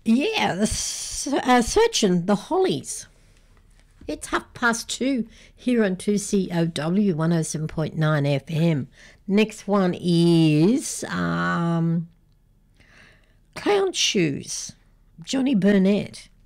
Yeah, searching the Hollies. It's 2:30 here on 2COW 107.9 FM. Next one is Clown Shoes, Johnny Burnett.